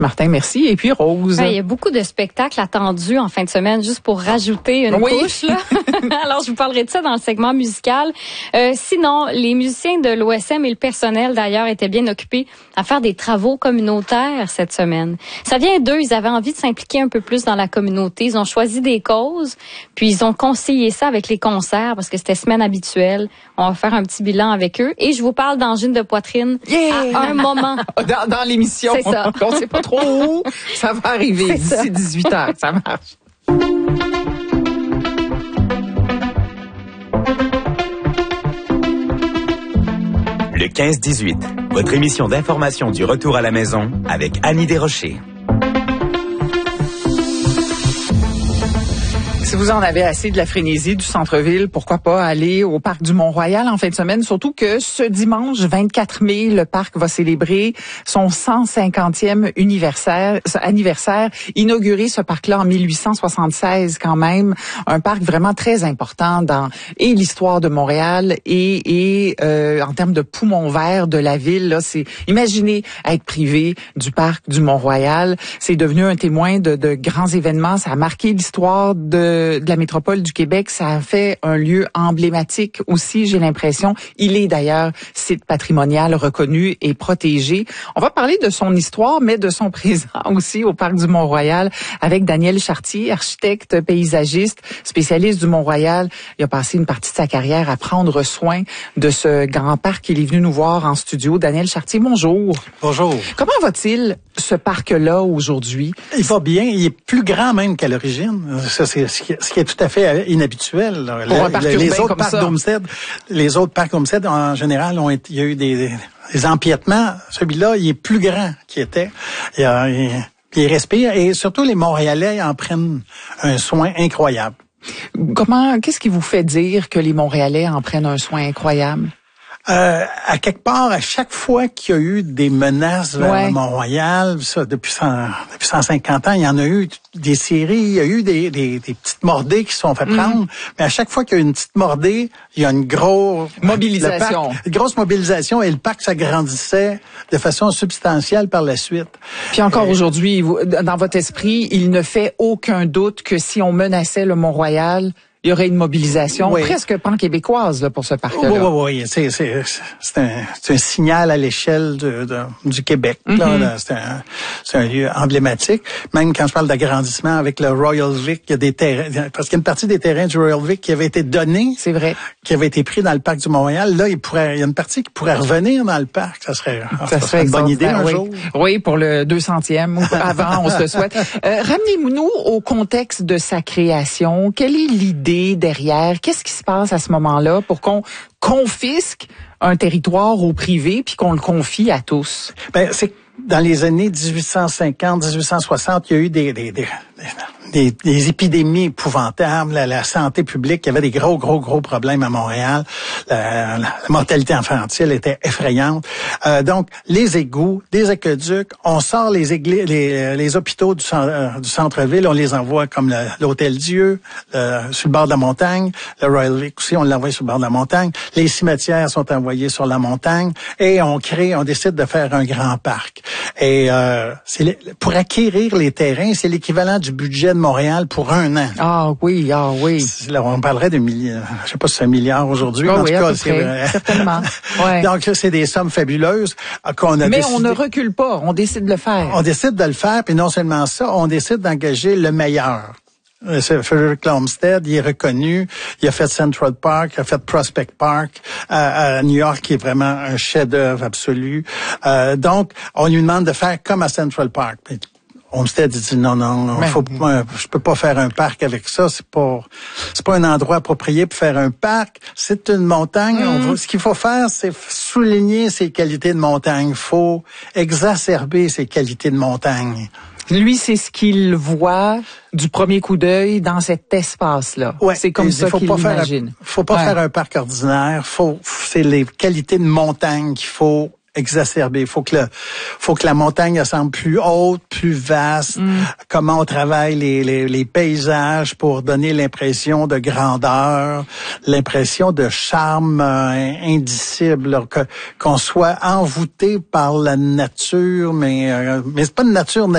Martin, merci. Et puis Rose. Il y a beaucoup de spectacles attendus en fin de semaine, juste pour rajouter une couche. Là. Alors, je vous parlerai de ça dans le segment musical. Sinon, les musiciens de l'OSM et le personnel, d'ailleurs, étaient bien occupés à faire des travaux communautaires cette semaine. Ça vient d'eux. Ils avaient envie de s'impliquer un peu plus dans la communauté. Ils ont choisi des causes, puis ils ont concilié ça avec les concerts parce que c'était semaine habituelle. On va faire un petit bilan avec eux. Et je vous parle d'angine de poitrine à un moment. Dans l'émission. C'est ça. On sait pas trop où ça va arriver d'ici 18h. Ça marche. Le 15-18, votre émission d'information du retour à la maison avec Annie Desrochers. Si vous en avez assez de la frénésie du centre-ville, pourquoi pas aller au parc du Mont-Royal en fin de semaine, surtout que ce dimanche 24 mai, le parc va célébrer son 150e anniversaire. Inauguré ce parc-là en 1876 quand même, un parc vraiment très important dans l'histoire de Montréal et en termes de poumon vert de la ville. Là, c'est imaginez être privé du parc du Mont-Royal. C'est devenu un témoin de grands événements. Ça a marqué l'histoire de la métropole du Québec. Ça a fait un lieu emblématique aussi, j'ai l'impression. Il est d'ailleurs site patrimonial reconnu et protégé. On va parler de son histoire, mais de son présent aussi au parc du Mont-Royal avec Daniel Chartier, architecte, paysagiste, spécialiste du Mont-Royal. Il a passé une partie de sa carrière à prendre soin de ce grand parc. Il est venu nous voir en studio. Daniel Chartier, bonjour. Bonjour. Comment va-t-il, ce parc-là, aujourd'hui? Il va bien. Il est plus grand même qu'à l'origine. Ça, c'est ce qui est tout à fait inhabituel. Pour un parc urbain les autres comme parcs ça. Les autres parcs d'Olmsted, en général, il y a eu des empiètements. Celui-là, il est plus grand qu'il était. Il respire et surtout les Montréalais en prennent un soin incroyable. Qu'est-ce qui vous fait dire que les Montréalais en prennent un soin incroyable? À quelque part, à chaque fois qu'il y a eu des menaces vers Mont-Royal, ça, depuis 150 ans, il y en a eu des séries, il y a eu des petites mordées qui se sont fait prendre, mais à chaque fois qu'il y a une petite mordée, il y a une grosse mobilisation. Une grosse mobilisation et le parc s'agrandissait de façon substantielle par la suite. Puis encore aujourd'hui, dans votre esprit, il ne fait aucun doute que si on menaçait le Mont-Royal, il y aurait une mobilisation presque pan-québécoise là, pour ce parc-là. Oui. C'est un signal à l'échelle du Québec. Là, c'est un lieu emblématique. Même quand je parle d'agrandissement avec le Royal Vic, il y a des terrains, parce qu'il y a une partie des terrains du Royal Vic qui avait été donnée. C'est vrai. Qui avait été pris dans le parc du Mont-Royal. Là, il y a une partie qui pourrait revenir dans le parc. Ça serait une bonne idée un jour. Oui, pour le 200e ou avant, on se le souhaite. Ramenez-nous au contexte de sa création. Quelle est l'idée derrière? Qu'est-ce qui se passe à ce moment-là pour qu'on confisque un territoire au privé puis qu'on le confie à tous? C'est dans les années 1850, 1860, il y a eu des épidémies épouvantables, la santé publique, il y avait des gros problèmes à Montréal. La mortalité infantile était effrayante. Donc, les égouts, des aqueducs, on sort les hôpitaux du centre-ville, on les envoie comme l'Hôtel-Dieu, sur le bord de la montagne. Le Royal Vic aussi, on l'envoie sur le bord de la montagne. Les cimetières sont envoyés sur la montagne et on décide de faire un grand parc. Et pour acquérir les terrains, c'est l'équivalent du budget de Montréal pour un an. Ah oui. Là, on parlerait de milliards. Je sais pas si c'est un milliard aujourd'hui. En tout cas, certainement. Ouais. Donc, c'est des sommes fabuleuses qu'on a décidé. Mais on ne recule pas. On décide de le faire. On décide de le faire, puis non seulement ça, on décide d'engager le meilleur. Frederick Olmsted, il est reconnu. Il a fait Central Park, il a fait Prospect Park à New York, qui est vraiment un chef-d'œuvre absolu. Donc, on lui demande de faire comme à Central Park. Olmsted dit non, je peux pas faire un parc avec ça. C'est pas un endroit approprié pour faire un parc. C'est une montagne. Ce qu'il faut faire, c'est souligner ses qualités de montagne. Il faut exacerber ses qualités de montagne. Lui, c'est ce qu'il voit du premier coup d'œil dans cet espace-là. Ouais, c'est comme ça qu'il l'imagine. Faut pas faire un parc ordinaire. C'est les qualités de montagne qu'il faut exacerbé. Faut que la montagne semble plus haute, plus vaste. Comment on travaille les paysages pour donner l'impression de grandeur, l'impression de charme indicible, qu'on soit envoûté par la nature, mais c'est pas une nature